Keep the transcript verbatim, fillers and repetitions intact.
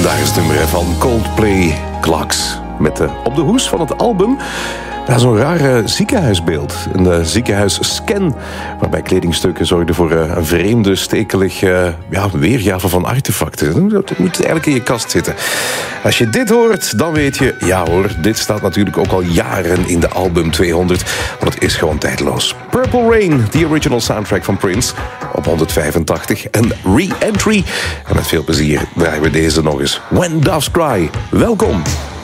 Daar is het nummer van Coldplay, Clocks. Met de, op de hoes van het album ja, zo'n rare ziekenhuisbeeld. Een uh, ziekenhuisscan waarbij kledingstukken zorgden voor uh, een vreemde, stekelig uh, ja, weergave van artefacten. Dat moet eigenlijk in je kast zitten. Als je dit hoort, dan weet je, ja hoor, dit staat natuurlijk ook al jaren in de album tweehonderd. Want het is gewoon tijdloos. Purple Rain, the original soundtrack van Prince, op honderdvijfentachtig. En Re-Entry. En met veel plezier draaien we deze nog eens. When Doves Cry. Welkom.